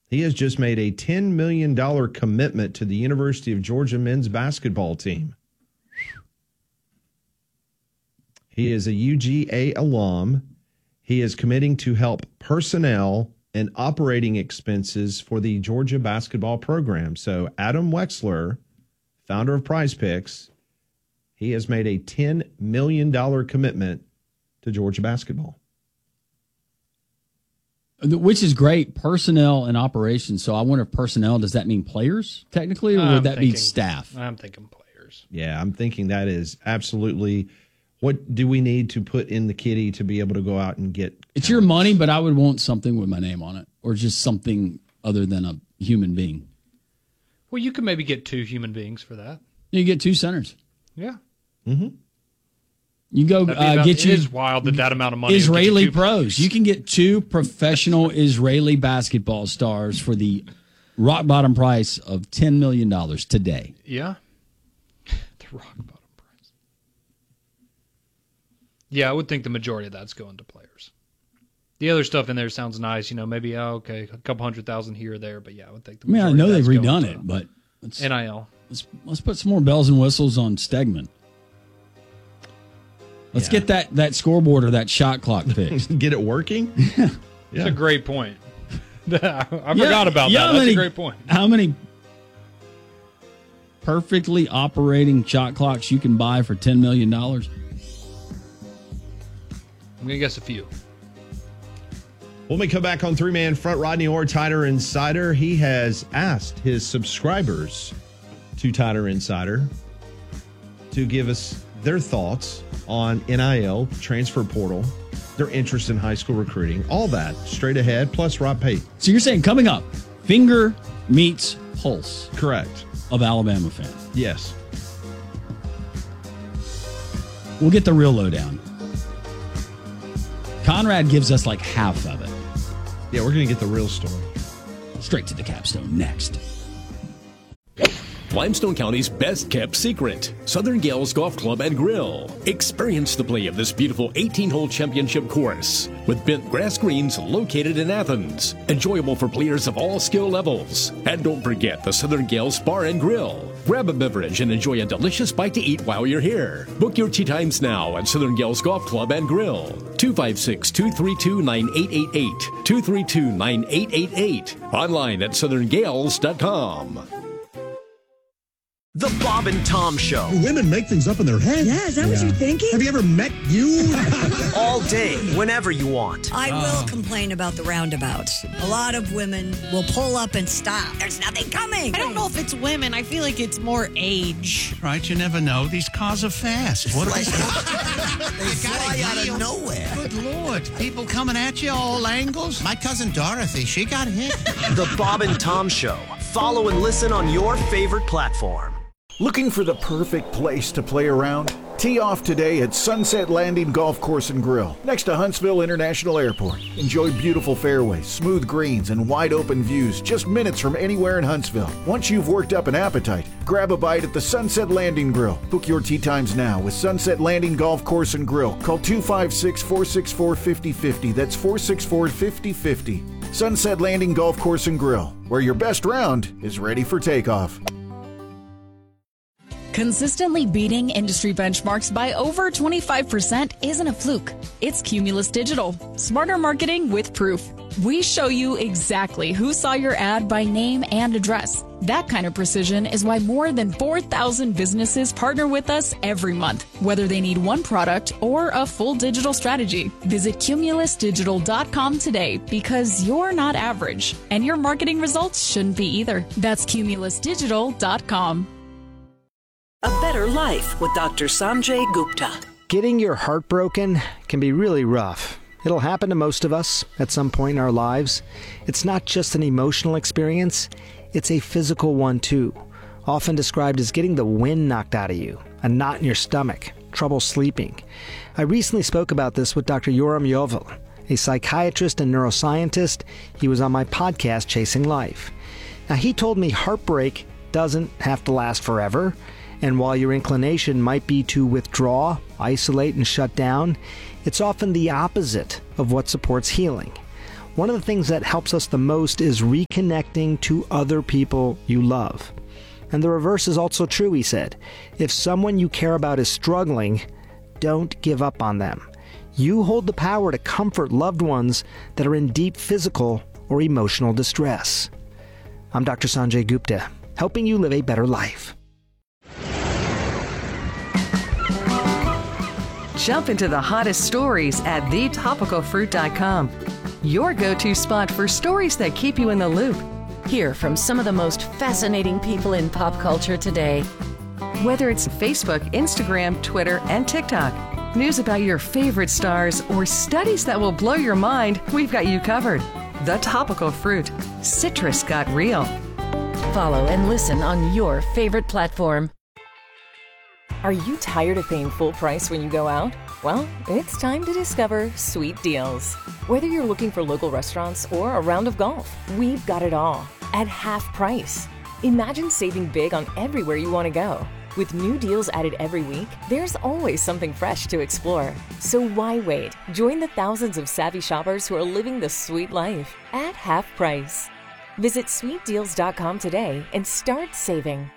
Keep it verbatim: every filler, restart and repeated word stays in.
He has just made a ten million dollars commitment to the University of Georgia men's basketball team. He is a U G A alum. He is committing to help personnel and operating expenses for the Georgia basketball program. So Adam Wexler, founder of Prize Picks, he has made a ten million dollars commitment to Georgia basketball. Which is great, personnel and operations. So I wonder if personnel, does that mean players technically, or would I'm that thinking, be staff? I'm thinking players. Yeah, I'm thinking that is absolutely what do we need to put in the kitty to be able to go out and get. It's your money, but I would want something with my name on it, or just something other than a human being. Well, you could maybe get two human beings for that. You get two centers. Yeah. Mm-hmm. You go uh, about, get it you. It is wild that that amount of money. Israeli you pros. players. You can get two professional Israeli basketball stars for the rock bottom price of ten million dollars today. Yeah. The rock bottom price. Yeah, I would think the majority of that's going to players. The other stuff in there sounds nice. You know, maybe, oh, okay, a couple hundred thousand here or there. But yeah, I would think the I mean, I majority know of they've that's going redone to it, but let's, N I L. Let's, let's put some more bells and whistles on Stegman. Let's Yeah. get that, that scoreboard or that shot clock fixed. Get it working? Yeah. That's a great point. I Yeah, forgot about yeah, that. how That's many- a great point. How many perfectly operating shot clocks you can buy for ten million dollars? I'm going to guess a few. When we come back on Three Man Front, Rodney Orr, Tighter Insider, he has asked his subscribers to Tighter Insider to give us their thoughts on N I L, transfer portal, their interest in high school recruiting, all that straight ahead, plus Rob Pate. So you're saying coming up, finger meets pulse Correct. of Alabama fan. Yes. We'll get the real lowdown. Conrad gives us like half of it. Yeah, we're going to get the real story. Straight to the capstone next. Limestone County's best-kept secret, Southern Gales Golf Club and Grill. Experience the play of this beautiful eighteen-hole championship course with bent grass greens located in Athens. Enjoyable for players of all skill levels. And don't forget the Southern Gales Bar and Grill. Grab a beverage and enjoy a delicious bite to eat while you're here. Book your tee times now at Southern Gales Golf Club and Grill. two five six, two three two, nine eight eight eight. two three two, nine eight eight eight. Online at southern gales dot com. The Bob and Tom Show. Do women make things up in their head? Yeah, is that what you're thinking? Have you ever met you? All day, whenever you want. I will complain about the roundabouts. A lot of women will pull up and stop. There's nothing coming. I don't know if it's women. I feel like it's more age. Right, you never know. These cars are fast. What are they? They fly out of nowhere. Good Lord. People coming at you all angles. My cousin Dorothy, she got hit. The Bob and Tom Show. Follow and listen on your favorite platform. Looking for the perfect place to play around? Tee off today at Sunset Landing Golf Course and Grill, next to Huntsville International Airport. Enjoy beautiful fairways, smooth greens, and wide open views just minutes from anywhere in Huntsville. Once you've worked up an appetite, grab a bite at the Sunset Landing Grill. Book your tee times now with Sunset Landing Golf Course and Grill. Call two five six, four six four, five zero five zero. That's four six four, five zero five zero. Sunset Landing Golf Course and Grill, where your best round is ready for takeoff. Consistently beating industry benchmarks by over twenty-five percent isn't a fluke. It's Cumulus Digital. Smarter marketing with proof. We show you exactly who saw your ad by name and address. That kind of precision is why more than four thousand businesses partner with us every month, whether they need one product or a full digital strategy. Visit cumulus digital dot com today because you're not average, and your marketing results shouldn't be either. That's cumulus digital dot com. A Better Life with Doctor Sanjay Gupta. Getting your heart broken can be really rough. It'll happen to most of us at some point in our lives. It's not just an emotional experience, it's a physical one too. Often described as getting the wind knocked out of you, a knot in your stomach, trouble sleeping. I recently spoke about this with Doctor Yoram Yovel, a psychiatrist and neuroscientist. He was on my podcast, Chasing Life. Now, he told me heartbreak doesn't have to last forever. And while your inclination might be to withdraw, isolate, and shut down, it's often the opposite of what supports healing. One of the things that helps us the most is reconnecting to other people you love. And the reverse is also true, he said. If someone you care about is struggling, don't give up on them. You hold the power to comfort loved ones that are in deep physical or emotional distress. I'm Doctor Sanjay Gupta, helping you live a better life. Jump into the hottest stories at the topical fruit dot com. Your go-to spot for stories that keep you in the loop. Hear from some of the most fascinating people in pop culture today. Whether it's Facebook, Instagram, Twitter, and TikTok, news about your favorite stars, or studies that will blow your mind, we've got you covered. The Topical Fruit. Citrus got real. Follow and listen on your favorite platform. Are you tired of paying full price when you go out? Well, it's time to discover Sweet Deals. Whether you're looking for local restaurants or a round of golf, we've got it all at half price. Imagine saving big on everywhere you want to go. With new deals added every week, there's always something fresh to explore. So why wait? Join the thousands of savvy shoppers who are living the sweet life at half price. Visit sweet deals dot com today and start saving.